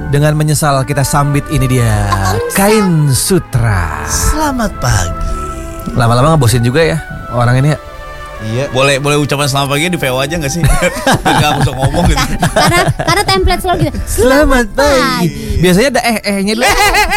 Dengan menyesal kita sambit ini dia Kain Sutra. Selamat pagi. Lama-lama ngebosin juga ya orang ini ya. Iya. Boleh ucapan selamat pagi di VO aja nggak sih? Nggak usah ngomong gitu. Karena template selalu gitu. Selamat pagi. Biasanya ada nya dulu.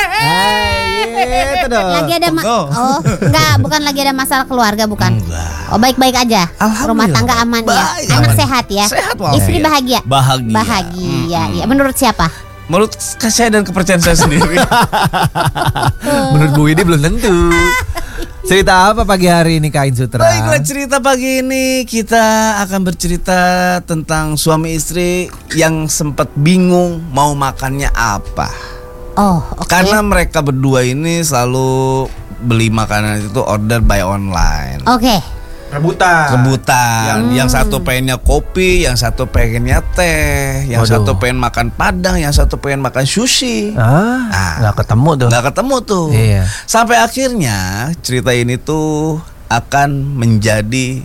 Gitu dong. Lagi ada bukan lagi ada masalah keluarga bukan? Enggak. Oh baik-baik aja. Rumah tangga aman ya. Baik, Anak aman. sehat ya. Sehat, Istri walafiat. bahagia. Bahagia. Ya. Menurut siapa? Menurut saya dan kepercayaan saya sendiri. Menurut Bu Widi belum tentu. Cerita apa pagi hari ini Kain Sutra? Baiklah, cerita pagi ini kita akan bercerita tentang suami istri yang sempat bingung mau makannya apa. Oh, oke. Karena mereka berdua ini selalu beli makanan itu order by online. Oke. Rebutan. Yang satu pengennya kopi, yang satu pengennya teh, yang Waduh. satu pengen makan padang, yang satu pengen makan sushi. Nggak ketemu tuh. Nggak ketemu tuh. Iya. Sampai akhirnya cerita ini tuh akan menjadi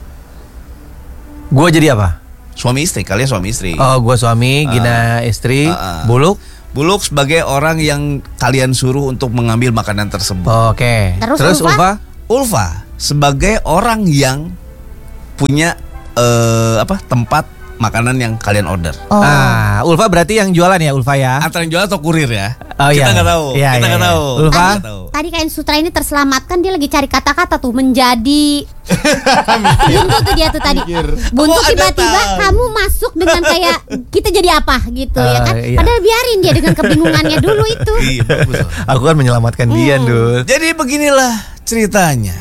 Gue jadi apa? suami istri. Kalian suami istri. Oh, gue suami, Gina istri, Buluk. Buluk sebagai orang yang kalian suruh untuk mengambil makanan tersebut. Oke. Terus Ulfa? Ulfa sebagai orang yang punya tempat makanan yang kalian order. Oh. Ulfa berarti yang jualan ya, Ulfa ya? Antara yang jual atau kurir ya? Oh, Kita iya. nggak tahu. Iya, Kita iya, nggak iya. tahu. Ulfa? Kita nggak tahu. Tadi Kain Sutra ini terselamatkan, dia lagi cari kata-kata tuh menjadi buntu tuh dia tuh tadi. Buntu Ada tiba-tiba tahu. kamu masuk dengan kayak kita jadi apa gitu ya kan? Iya. Padahal biarin dia dengan kebingungannya dulu itu. Iya, bagus. Aku kan menyelamatkan dia, Dul. Jadi beginilah ceritanya.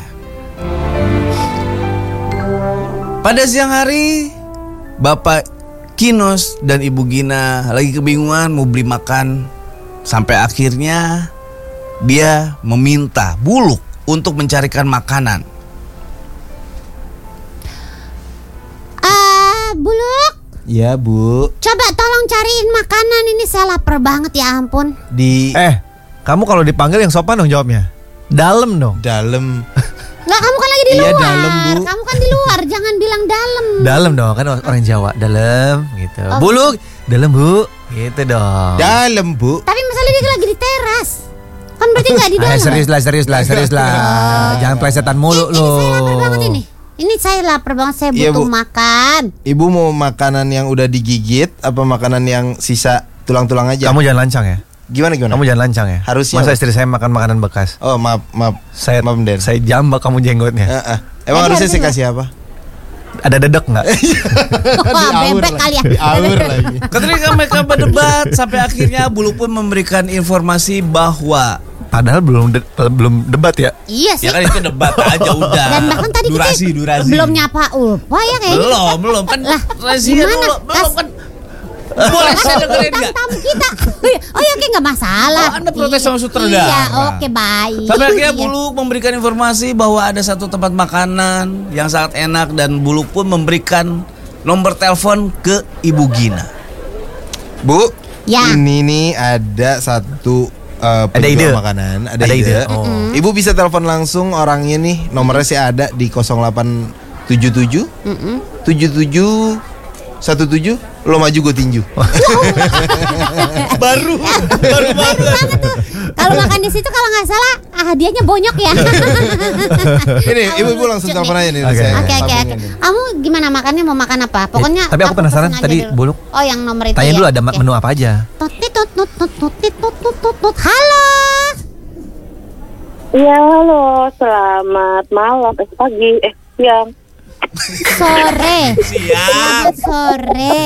Pada siang hari, Bapak Kinos dan Ibu Gina lagi kebingungan mau beli makan. Sampai akhirnya dia meminta Buluk untuk mencarikan makanan. Buluk, Ya Bu, coba tolong cariin makanan ini, saya lapar banget ya ampun. di Kamu kalau dipanggil yang sopan dong jawabnya. Dalam dong. dalam. Enggak, kamu kan lagi di Iya, luar. dalam, Bu. Kamu kan di luar, jangan bilang dalam. Dalam dong, kan orang Jawa. Dalam gitu. Oh. Buluk, dalam Bu. Gitu dong. Dalam Bu. Tapi masalah dia lagi di teras. Kan berarti enggak di dalam. Serius lah. Jangan plesetan mulu Ini lo. saya lapar banget ini. Ini saya lapar banget, saya Iya, butuh Bu. makan. Ibu mau makanan yang udah digigit apa makanan yang sisa tulang-tulang aja? Kamu jangan lancang ya. Gimana? Kamu jangan lancang ya. Harusnya, Masa Bu. istri saya makan makanan bekas. Oh maaf. Saya Maaf, Den. saya jambak kamu jenggotnya. Emang Tadi harusnya saya harusnya kasih apa? Ada dedek nggak? Wah, bebek kali ya. Diaur lagi. Ketika mereka berdebat, sampai akhirnya Buluk pun memberikan informasi bahwa Padahal belum debat ya. Iya sih. ya kan itu debat aja udah. Dan bahkan tadi durasi. kita belum nyapa Ulfa ya kayaknya. Belum kan. Lah, Rahasia gimana? dulu. Belum kan. Boleh saya dengerin Tentang nggak? tamu kita. Oh ya, oke, nggak masalah. Oh, Anda protes sama sutradara. Iya, oke, baik. Sampai akhirnya Iya. Buluk memberikan informasi bahwa ada satu tempat makanan yang sangat enak dan Buluk pun memberikan nomor telepon ke Ibu Gina. Bu, Ya. ini nih ada satu Ada penjual ide. makanan, Ada ide. Oh. Ibu bisa telepon langsung orangnya nih, nomornya sih ada di 0877 77 17, lo maju gue tinju. Baru banget. Kalau makan di situ kalau nggak salah hadiahnya bonyok ya. Ini ibu langsung telepon aja nih. Oke. saya Oke. sambungin nih. Kamu gimana makannya, mau makan apa? Pokoknya Tapi aku penasaran pesen aja tadi, dulu. Buluk. Oh, yang nomor itu. Tanya ya? dulu ada Oke. menu apa aja. Tut. Halo. Iya, halo, selamat malam, pagi, siang. Sore. Siap. Selamat sore.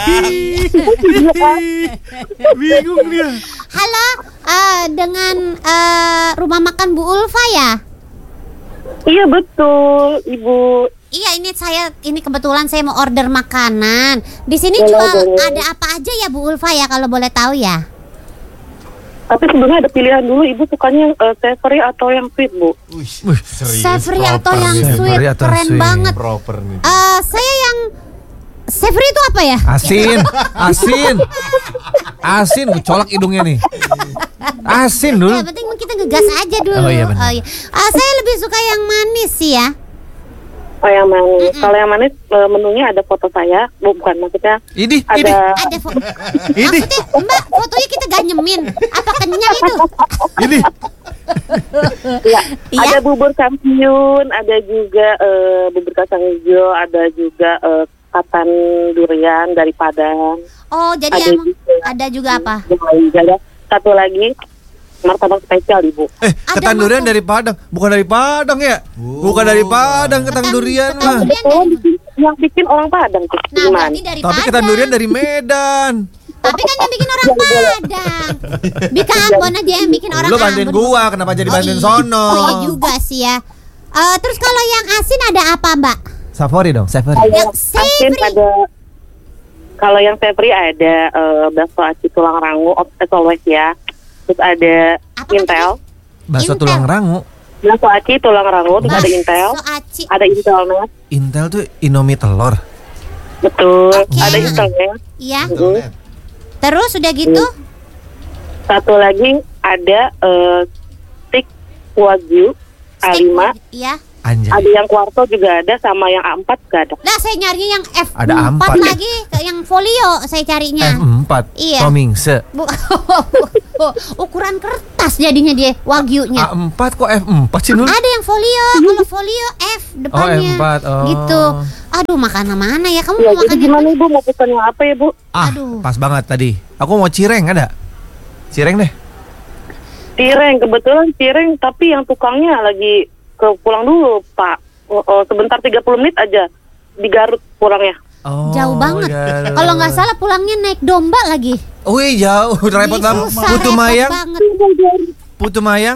Bingung dia. Halo, dengan rumah makan Bu Ulfa ya? Iya betul, Ibu. Iya, ini kebetulan saya mau order makanan. Di sini Boleh, jual boleh. ada apa aja ya Bu Ulfa ya, kalau boleh tahu ya? Tapi sebenarnya ada pilihan dulu, Ibu sukanya yang savory atau yang sweet, Bu? Savory atau yang sweet, Savory atau keren sweet. banget. Proper nih. Saya yang savory itu apa ya? Asin, gue colak hidungnya nih. Asin dulu. Ya, penting kita ngegas aja dulu. Oh, iya, benar. Saya lebih suka yang manis sih ya. Oh, yang manis. Kalau yang manis menunya ada foto saya, bukan maksudnya Ini. ada Ada foto. Ini. Maksudnya, Mbak, fotonya kita ganyemin. Apa kenyang itu? Ini. ya, Iya. ada bubur kampiun, ada juga bubur kacang hijau, ada juga katan durian dari Padang. Oh, jadi Ada emang juga. ada juga apa? Ada satu lagi martabak spesial, Ibu. Ketan durian dari Padang. Bukan dari Padang ya? Bukan dari Padang ketan durian mah. durian Oh, dari- yang bikin orang Padang tuh. Nah, Gimana? berarti dari Tapi Padang. ketan durian dari Medan. Tapi kan yang bikin orang Padang. Bika Ambon aja yang bikin orang Lu bantuin Ambon. gua, kenapa jadi bantuin iya. sono? Oh iya juga sih ya. Terus kalau yang asin ada apa, Mbak? Safari dong, Safari. Kalau Yang asin savory. ada, kalau yang savory ada bakso aci tulang rangu, as always ya. Terus ada Apa Intel, Bakso Intel. tulang rangu. bakso aci tulang rangu, terus ada Intel, Bakso aci. ada Intelnet, Intel tuh Indomie telur. betul, Oke. ada Intelnet. Iya. Terus udah gitu? Satu lagi ada steak wagyu A5, Iya. Anjay. ada yang kuarto juga ada, sama yang A4 juga ada. Nah, saya nyarinya yang F4 Ada A4. lagi, yang folio saya carinya. F4. Iya. Tomingse. Bu- ukuran kertas jadinya dia wagyunya. A4 kok F4 sih Nul? Ada yang folio, kalau folio F depannya. F4, oh. Gitu. Aduh, makan mana ya? Kamu Ya, mau jadi makan gimana Ibu, mau pesan yang apa ya Bu? Aduh. Pas banget tadi. Aku mau cireng, ada? Cireng deh. Cireng, kebetulan cireng, tapi yang tukangnya lagi pulang dulu Pak. Sebentar 30 menit aja di Garut pulangnya. Oh, Jauh banget. ya. Kalau nggak salah pulangnya naik domba lagi. Wih, jauh, repot Ih, banget. susah, Putu repot Mayang, banget. Putu Mayang.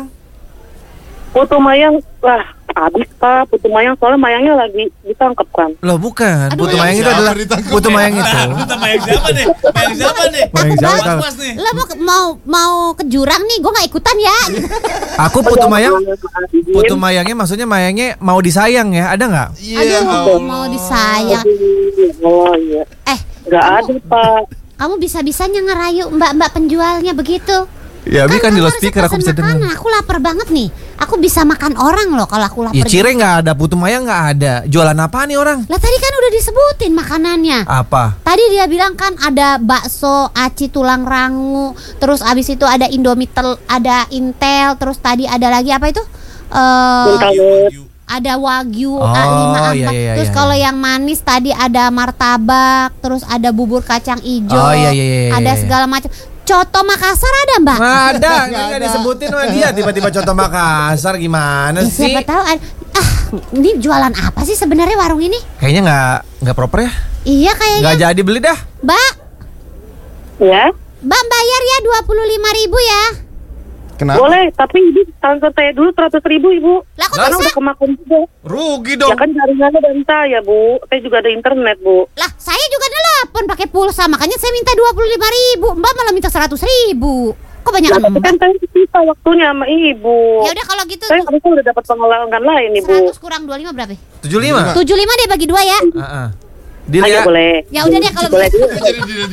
Putu Mayang, wah habis Pak. Putu Mayang soalnya Mayangnya lagi ditangkap kan. Loh bukan, Aduh, Putu Mayang Mayang itu siapa adalah ditangkap Putu ya? Mayang itu. Mayang siapa nih? Mayang siapa nih? Mayang siapa tahu. Pas nih. Lo mau ke jurang nih, gue nggak ikutan ya. Aku Putu Mayang, Putu Mayangnya maksudnya Mayangnya mau disayang ya, ada nggak? Iya. Aduh, mau disayang. Oh iya, nggak ada Pak. Kamu bisa-bisanya ngerayu mbak-mbak penjualnya begitu. Ya, kan di kamu loudspeaker harus aku bisa pesen makanan. dengar. Aku lapar banget nih. Aku bisa makan orang loh kalau aku lapar. Ya cireng nggak ada, Putu Mayang nggak ada. Jualan apa nih orang? Lah tadi kan udah disebutin makanannya. Apa? Tadi dia bilang kan ada bakso aci tulang rangu, terus abis itu ada Indomie ada Intel, terus tadi ada lagi apa itu? Intelnet. Ada wagyu Oh, A5 A4. iya, iya, Terus iya, kalau iya. yang manis tadi ada martabak, terus ada bubur kacang ijo. Oh, iya, iya, iya, Ada iya. segala macam. Coto Makassar ada, Mbak? Nggak ada, nggak disebutin sama dia. Tiba-tiba contoh Makassar gimana Ya, sih? siapa tahu ini jualan apa sih sebenarnya warung ini? Kayaknya nggak proper ya. Iya kayaknya. Nggak jadi beli dah. Mbak, Ya, Mbak bayar ya 25.000 ya. Kenapa? boleh, tapi Ibu transfer saya dulu 100.000 Ibu. Lah kok Karena bisa? udah kemakan juga. Rugi Ya dong. kan jaringannya dari saya Bu. Saya juga ada internet Bu. Lah saya juga nelpon pakai pulsa, makanya saya minta 25.000. Mbak malah minta 100.000. Kok banyak Nah, tapi Mbak? kan saya kita waktunya sama Ibu. Ya udah kalau gitu Saya harusnya udah dapat pengalaman lain nih Bu. 100 kurang 25 berapa? 75. 75 deh bagi 2 ya. Heeh. Deal Ayo ya. boleh. Ya udah deh kalau Boleh gitu. dulu.